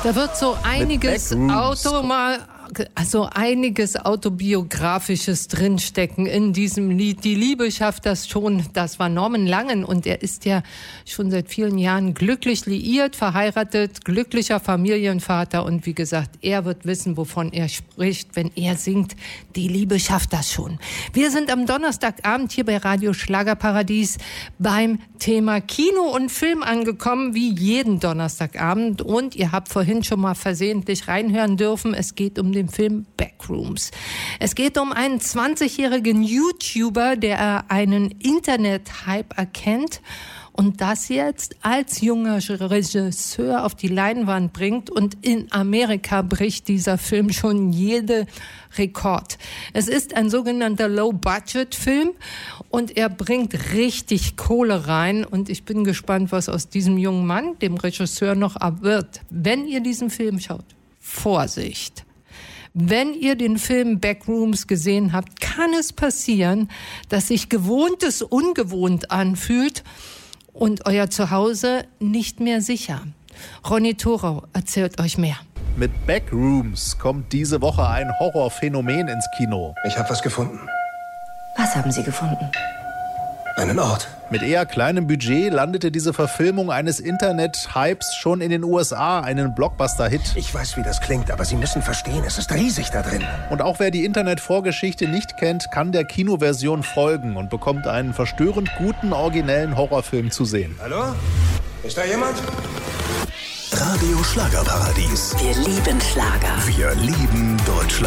Da wird so einiges einiges Autobiografisches drinstecken in diesem Lied. Die Liebe schafft das schon. Das war Norman Langen und er ist ja schon seit vielen Jahren glücklich liiert, verheiratet, glücklicher Familienvater und wie gesagt, er wird wissen, wovon er spricht, wenn er singt. Die Liebe schafft das schon. Wir sind am Donnerstagabend hier bei Radio Schlagerparadies beim Thema Kino und Film angekommen, wie jeden Donnerstagabend. Und ihr habt vorhin schon mal versehentlich reinhören dürfen. Es geht um den Film Backrooms. Es geht um einen 20-jährigen YouTuber, der einen Internet-Hype erkennt und das jetzt als junger Regisseur auf die Leinwand bringt. Und in Amerika bricht dieser Film schon jede Rekord. Es ist ein sogenannter Low-Budget-Film und er bringt richtig Kohle rein. Und ich bin gespannt, was aus diesem jungen Mann, dem Regisseur, noch wird. Wenn ihr diesen Film schaut, Vorsicht! Wenn ihr den Film Backrooms gesehen habt, kann es passieren, dass sich Gewohntes ungewohnt anfühlt und euer Zuhause nicht mehr sicher. Ronny Thorau erzählt euch mehr. Mit Backrooms kommt diese Woche ein Horrorphänomen ins Kino. Ich habe was gefunden. Was haben Sie gefunden? Einen Ort. Mit eher kleinem Budget landete diese Verfilmung eines Internet-Hypes schon in den USA, einen Blockbuster-Hit. Ich weiß, wie das klingt, aber Sie müssen verstehen, es ist riesig da drin. Und auch wer die Internet-Vorgeschichte nicht kennt, kann der Kinoversion folgen und bekommt einen verstörend guten, originellen Horrorfilm zu sehen. Hallo? Ist da jemand? Radio Schlagerparadies. Wir lieben Schlager. Wir lieben Deutschland.